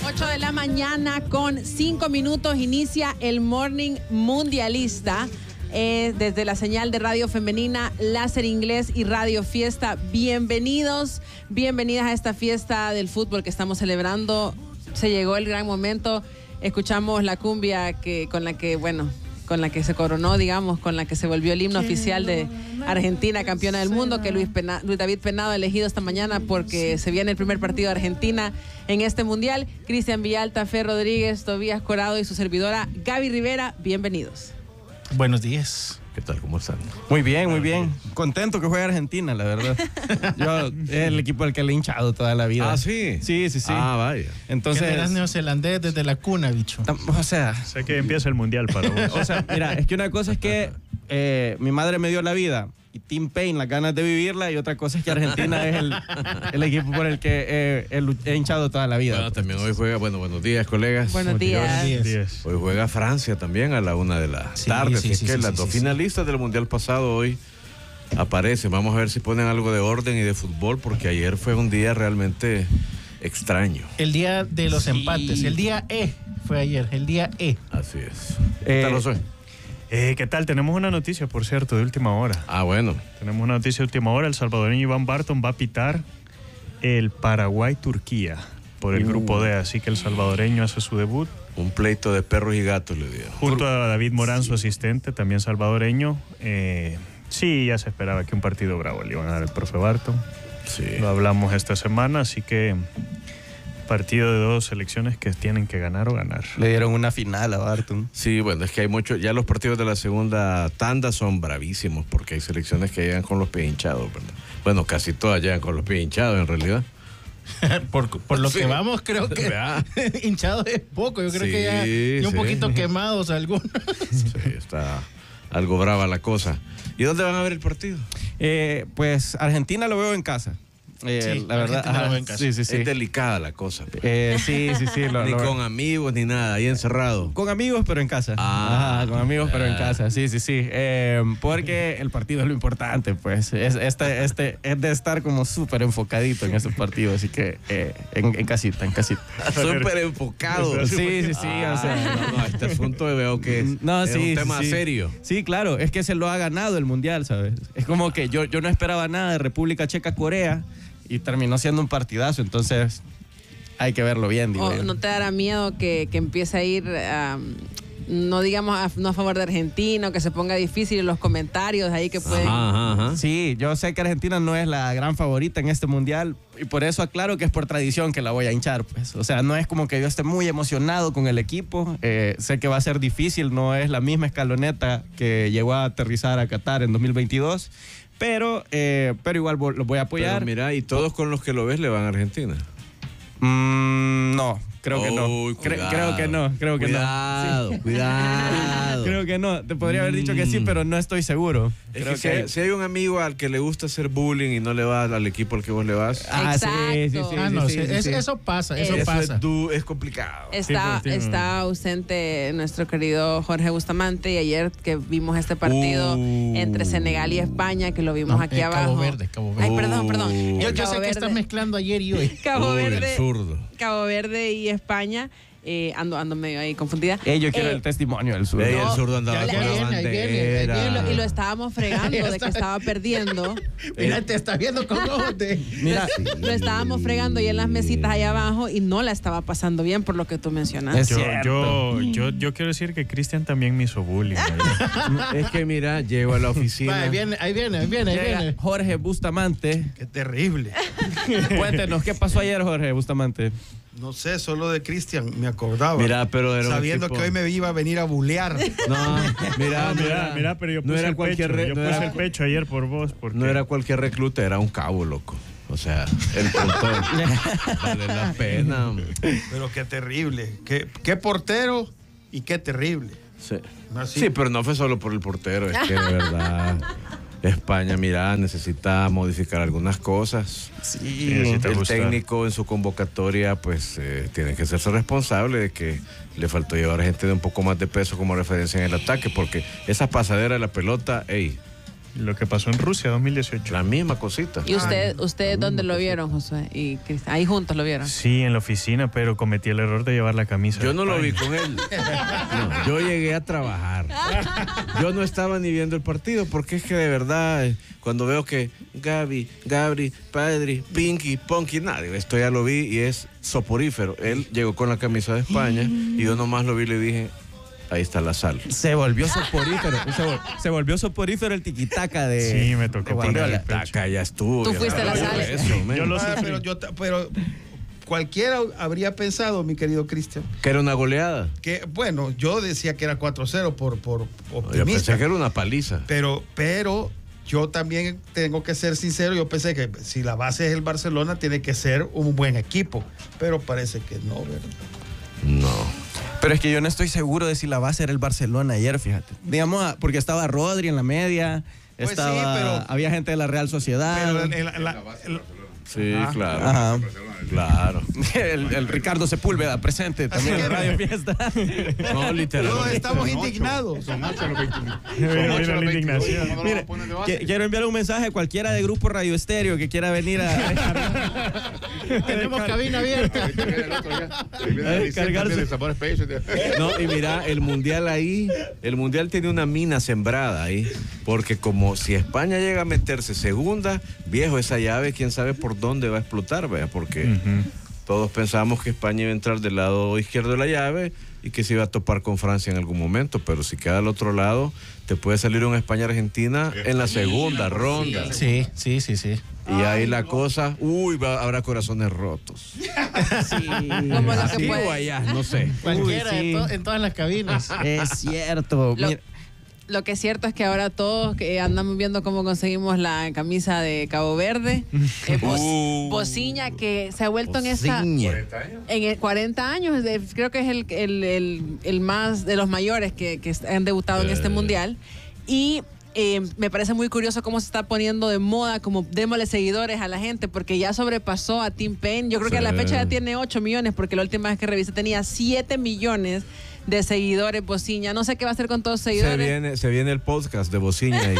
8 de la mañana con 5 minutos inicia el Morning Mundialista. Desde la señal de Radio Femenina, Láser Inglés y Radio Fiesta. Bienvenidas a esta fiesta del fútbol que estamos celebrando. Se llegó el gran momento. Escuchamos la cumbia con la que se coronó, digamos, con la que se volvió el himno oficial de Argentina, campeona del mundo, que Luis David Penado ha elegido esta mañana porque se viene el primer partido de Argentina en este mundial. Cristian Villalta, Fe Rodríguez, Tobías Corado y su servidora Gaby Rivera, bienvenidos. Buenos días. ¿Qué tal? ¿Cómo están? Muy bien, muy bien. Contento que juegue Argentina, la verdad. Yo es el equipo al que le he hinchado toda la vida. ¿Ah, sí? Sí. Ah, vaya. Entonces, que eras neozelandés desde la cuna, bicho. O sea... Sé que empieza el mundial para vos. O sea, mira, es que una cosa es que mi madre me dio la vida y Tim Payne las ganas de vivirla, y otra cosa es que Argentina es el equipo por el que he hinchado toda la vida. Bueno, también hoy juega, buenos días, colegas. Buenos días. Hoy juega Francia también a la 1 de la tarde. Así que las dos finalistas del mundial pasado hoy aparecen. Vamos a ver si ponen algo de orden y de fútbol, porque ayer fue un día realmente extraño. El día de los empates, el día E fue ayer, el día E. Así es. ¿Qué tal lo soy? ¿Qué tal? Tenemos una noticia, por cierto, de última hora. Ah, bueno. Tenemos una noticia de última hora. El salvadoreño Iván Barton va a pitar el Paraguay-Turquía por el grupo D. Así que el salvadoreño hace su debut. Un pleito de perros y gatos le dieron. Junto a David Morán, su asistente, también salvadoreño. Sí, ya se esperaba que un partido bravo le iban a dar al profe Barton. Sí. Lo hablamos esta semana, así que partido de dos selecciones que tienen que ganar o ganar. Le dieron una final a Barton. Sí, bueno, es que hay mucho. Ya los partidos de la segunda tanda son bravísimos, porque hay selecciones que llegan con los pies hinchados, ¿verdad? Bueno, casi todas llegan con los pies hinchados en realidad. por lo que vamos, creo que hinchados es poco. Yo creo que ya un poquito quemados algunos. Sí, está algo brava la cosa. ¿Y dónde van a ver el partido? Pues Argentina lo veo en casa. La verdad, sí. Es delicada la cosa. Sí. Ni con amigos ni nada, ahí encerrado. Con amigos, pero en casa. Con amigos, pero en casa. Sí. Porque el partido es lo importante, pues. Es de estar como súper enfocadito en ese partido, así que en casita. Súper enfocado. Sí. O sea, no, este asunto veo que es un tema serio. Sí, claro, es que se lo ha ganado el mundial, ¿sabes? Es como que yo no esperaba nada de República Checa-Corea. Y terminó siendo un partidazo, entonces hay que verlo bien, digo yo. ¿No te dará miedo que empiece a ir, no digamos, no a favor de Argentina, o que se ponga difícil en los comentarios ahí que pueden... Ajá. Sí, yo sé que Argentina no es la gran favorita en este mundial, y por eso aclaro que es por tradición que la voy a hinchar, pues. O sea, no es como que yo esté muy emocionado con el equipo. Sé que va a ser difícil, no es la misma escaloneta que llegó a aterrizar a Qatar en 2022. Pero igual lo voy a apoyar. Pero mira, ¿y todos con los que lo ves le van a Argentina? No, creo que no. Creo que no. Cuidado. Creo que no. Te podría haber dicho que sí, pero no estoy seguro. Es que si hay un amigo al que le gusta hacer bullying y no le va al equipo al que vos le vas. Eso pasa. Es complicado. Está ausente nuestro querido Jorge Bustamante, y ayer que vimos este partido entre Senegal y España, que lo vimos aquí abajo. Cabo Verde. Ay, perdón. Yo sé que estás mezclando ayer y hoy. Cabo Verde. El zurdo. Cabo Verde y España. Ando medio ahí confundida. Yo quiero el testimonio del zurdo. El zurdo andaba con la bandera. Y lo estábamos fregando de que estaba perdiendo. Mira, te está viendo con ojos de... Mira, lo estábamos fregando ahí en las mesitas allá abajo, y no la estaba pasando bien, por lo que tú mencionaste. Yo quiero decir que Cristian también me hizo bullying. Es que mira, llego a la oficina. Ahí viene. Jorge Bustamante. Qué terrible. Cuéntenos, ¿qué pasó ayer, Jorge Bustamante? No sé, solo de Cristian me acordaba. Mira, pero era sabiendo que hoy me iba a venir a bulear. No, mira, pero yo puse el pecho ayer por vos. Porque... No era cualquier recluta, era un cabo, loco. O sea, el punto vale la pena. Pero qué terrible. Qué portero y qué terrible. Sí, pero no fue solo por el portero, es que de verdad... España, mira, necesita modificar algunas cosas. Sí, el técnico en su convocatoria, pues, tiene que hacerse responsable de que le faltó llevar gente de un poco más de peso como referencia en el ataque, porque esa pasadera de la pelota, Lo que pasó en Rusia 2018. La misma cosita. ¿Y ustedes dónde lo vieron, Josué? Y Cristian, ahí juntos lo vieron. Sí, en la oficina, pero cometí el error de llevar la camisa. Yo no lo vi con él. No, yo llegué a trabajar. Yo no estaba ni viendo el partido porque es que de verdad, cuando veo que Gaby, Gabri, Padri, Pinky, Ponky, nada, esto ya lo vi y es soporífero. Él llegó con la camisa de España y yo nomás lo vi y le dije, ahí está la sal. Se volvió soporífero. Se volvió soporífero el tiquitaca de. Sí, me tocó poner el pecho. Acá ya estuvo. Tú fuiste la sal. Yo lo sufrí. Pero cualquiera habría pensado, mi querido Cristian, Que era una goleada. que, bueno, yo decía que era 4-0 por Yo optimista. pensé que era una paliza. Pero yo también tengo que ser sincero, yo pensé que si la base es el Barcelona, tiene que ser un buen equipo. Pero parece que no, ¿verdad? No. Pero es que yo no estoy seguro de si la base era el Barcelona ayer, fíjate. Digamos, porque estaba Rodri en la media, Pues sí, había gente de la Real Sociedad. Pero Sí, claro. Ajá. Claro. El Ricardo Sepúlveda presente también en Radio Fiesta. No, literal. todos estamos indignados. Mira la indignación. Mire, quiero enviar un mensaje a cualquiera de Grupo Radio Estéreo que quiera venir a Tenemos cabina abierta. No, y mira, el mundial tiene una mina sembrada ahí, porque como si España llega a meterse segunda, viejo, esa llave, quién sabe por dónde va a explotar, vea, porque todos pensábamos que España iba a entrar del lado izquierdo de la llave y que se iba a topar con Francia en algún momento, pero si queda al otro lado, te puede salir un España-Argentina en la segunda ronda. Sí. Y ahí la cosa, habrá corazones rotos. Como lo que Aquí puede. o allá, no sé. Cualquiera, Uy, sí. en todas las cabinas. Es cierto. Mira, Lo que es cierto es que ahora todos andamos viendo cómo conseguimos la camisa de Cabo Verde. Bociña, que se ha vuelto en esa... Bociña. En 40 años, creo que es el más de los mayores que han debutado en este mundial. Y me parece muy curioso cómo se está poniendo de moda, como démosle seguidores a la gente, porque ya sobrepasó a Tim Payne. Yo creo que a la fecha ya tiene 8 millones, porque la última vez que revisé tenía 7 millones de seguidores, Bociña. No sé qué va a hacer con todos los seguidores. Se viene el podcast de Bociña y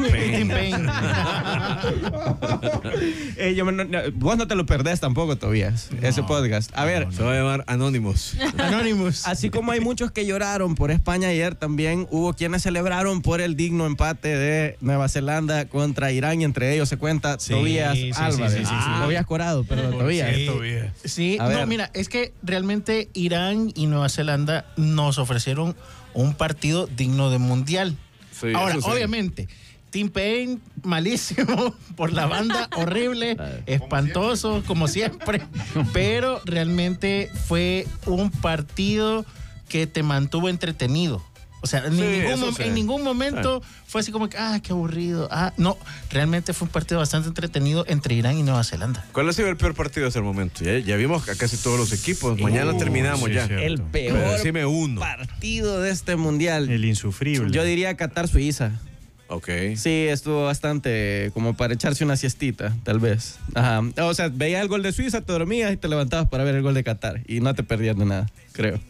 vos no te lo perdés tampoco, Tobías, ese podcast. A ver, se va a llamar Anonymous. así como hay muchos que lloraron por España ayer, también hubo quienes celebraron por el digno empate de Nueva Zelanda contra Irán, y entre ellos se cuenta Tobías Álvarez. Tobías Corado, perdón, Tobías. Sí, A ver. no, mira, es que realmente Irán y Nueva Zelanda nos ofrecieron un partido digno de mundial. Sí, Ahora, eso sí. obviamente, Tim Payne, malísimo por la banda, horrible, espantoso, como siempre, pero realmente fue un partido que te mantuvo entretenido. O sea, en ningún momento fue así como que, qué aburrido. No, realmente fue un partido bastante entretenido entre Irán y Nueva Zelanda. ¿Cuál ha sido el peor partido hasta el momento? Ya vimos a casi todos los equipos. Mañana terminamos sí, ya. cierto. El Pero peor decime uno. partido de este mundial. El insufrible. Yo diría Qatar-Suiza. Ok. Sí, estuvo bastante como para echarse una siestita, tal vez. Ajá. O sea, veías el gol de Suiza, te dormías y te levantabas para ver el gol de Qatar. Y no te perdías de nada, creo.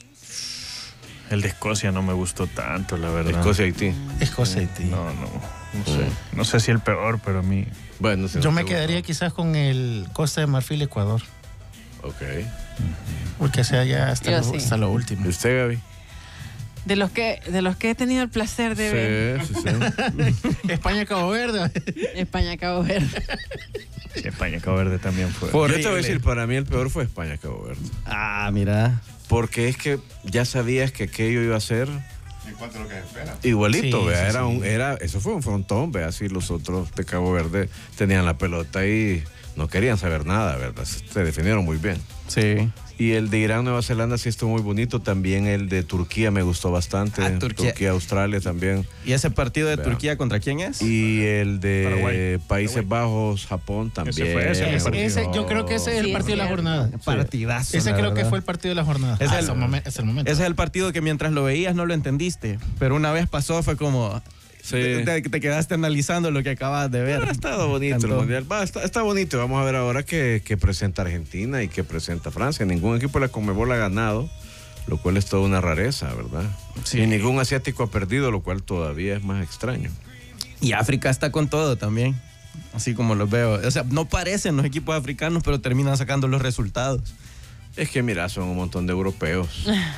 El de Escocia no me gustó tanto, la verdad. Escocia-Haití. Escocia-Haití. No sé. No sé si el peor, pero a mí... Bueno, si Yo no me te quedaría gustó. quizás con el Costa de Marfil-Ecuador, Ok. porque sea ya Yo sí. hasta lo último. ¿Y usted, Gaby? De los que he tenido el placer de ver. Sí. España-Cabo Verde. España-Cabo Verde. Sí, España-Cabo Verde también fue. Yo te voy a decir, para mí el peor fue España-Cabo Verde. Mira. Porque es que ya sabías que aquello iba a ser En cuanto a lo que se espera. igualito, Sí, vea, sí, eso fue un frontón, vea, si los otros de Cabo Verde tenían la pelota y no querían saber nada, ¿verdad? Se defendieron muy bien. Sí. Y el de Irán, Nueva Zelanda sí estuvo muy bonito, también el de Turquía me gustó bastante, Turquía. Australia también. ¿Y ese partido de Vea. Turquía contra quién es? Y el de Paraguay. Países Bajos, Japón también. Ese fue Yo creo que ese es el Sí, partido de la es jornada. Partidazo. Ese la creo que verdad. fue el partido de la jornada. Es el- hasta el momento. Ese es el partido que mientras lo veías no lo entendiste, pero una vez pasó fue como... Sí. Te quedaste analizando lo que acabas de ver. Pero ha estado bonito Cantó. el Mundial. Está bonito. Vamos a ver ahora que presenta Argentina y que presenta Francia. Ningún equipo de la Conmebol ha ganado, lo cual es toda una rareza, ¿verdad? Sí. Y ningún asiático ha perdido, lo cual todavía es más extraño. Y África está con todo también, así como los veo. O sea, no parecen los equipos africanos, pero terminan sacando los resultados. Es que mira, son un montón de europeos.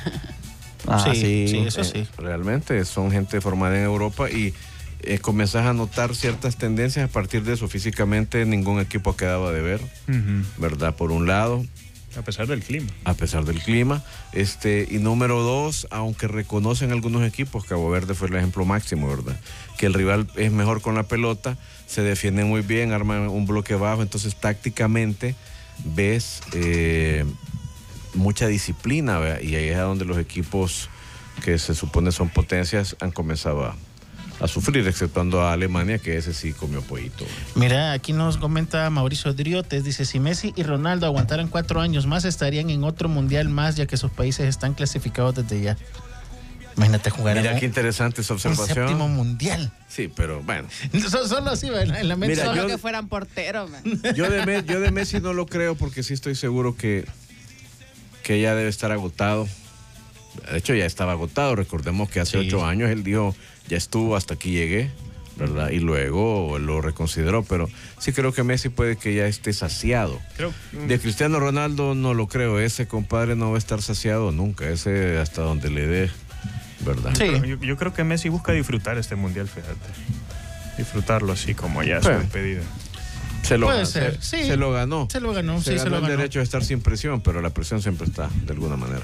Sí, eso sí. Realmente son gente formada en Europa y comenzás a notar ciertas tendencias a partir de eso. Físicamente ningún equipo quedaba de ver, ¿verdad? Por un lado. A pesar del clima. A pesar del clima. Y número 2, aunque reconocen algunos equipos, Cabo Verde fue el ejemplo máximo, ¿verdad? Que el rival es mejor con la pelota, se defienden muy bien, arman un bloque bajo, entonces tácticamente ves mucha disciplina, ¿verdad? Y ahí es donde los equipos que se supone son potencias han comenzado a sufrir, exceptuando a Alemania, que ese sí comió pollito. Mira, aquí nos comenta Mauricio Driotes, dice, si Messi y Ronaldo aguantaran 4 años más, estarían en otro mundial más, ya que sus países están clasificados desde ya. Imagínate jugar Mira qué interesante esa observación. Un 7º mundial. Sí, pero bueno. Solo así, en la mente. Mira, solo que fueran porteros, man. Yo de Messi no lo creo, porque sí estoy seguro que ya debe estar agotado. De hecho, ya estaba agotado. Recordemos que hace 8 años él dijo, ya estuvo, hasta aquí llegué, ¿verdad? Y luego lo reconsideró, pero sí creo que Messi puede que ya esté saciado. De Cristiano Ronaldo no lo creo, ese compadre no va a estar saciado nunca, ese hasta donde le dé, ¿verdad? Sí. Yo creo que Messi busca disfrutar este mundial, fíjate. Disfrutarlo así como ya su despedida. Puede ser, sí. Se lo ganó. Se lo ganó, se ganó el derecho de estar sin presión, pero la presión siempre está, de alguna manera.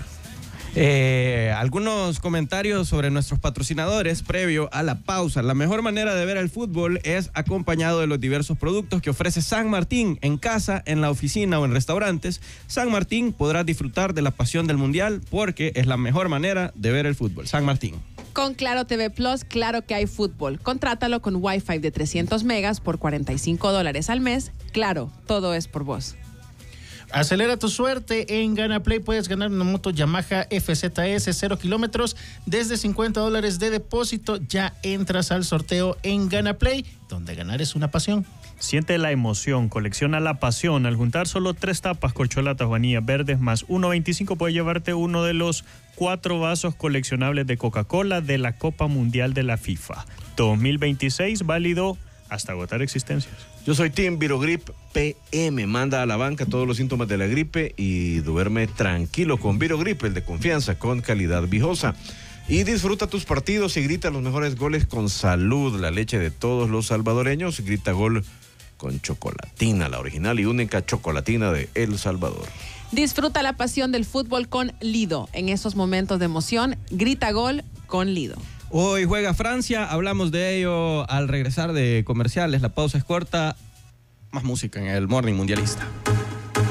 Algunos comentarios sobre nuestros patrocinadores previo a la pausa. La mejor manera de ver el fútbol es acompañado de los diversos productos que ofrece San Martín en casa, en la oficina o en restaurantes. San Martín podrá disfrutar de la pasión del mundial porque es la mejor manera de ver el fútbol. San Martín. Con Claro TV Plus, claro que hay fútbol. Contrátalo con Wi-Fi de 300 megas por $45 al mes. Claro, todo es por vos. Acelera tu suerte en GanaPlay. Puedes ganar una moto Yamaha FZS 0 kilómetros desde $50 de depósito. Ya entras al sorteo en GanaPlay, donde ganar es una pasión. Siente la emoción, colecciona la pasión. Al juntar solo 3 tapas, corcholatas, vanillas verdes más 1.25, puedes llevarte uno de los 4 vasos coleccionables de Coca-Cola de la Copa Mundial de la FIFA 2026, válido hasta agotar existencias. Yo soy Team Virogrip PM. Manda a la banca todos los síntomas de la gripe y duerme tranquilo con Virogrip, el de confianza con calidad viejosa. Y disfruta tus partidos y grita los mejores goles con salud. La leche de todos los salvadoreños. Grita gol con Chocolatina, la original y única chocolatina de El Salvador. Disfruta la pasión del fútbol con Lido. En esos momentos de emoción, grita gol con Lido. Hoy juega Francia, hablamos de ello al regresar de comerciales. La pausa es corta, más música en el Morning Mundialista.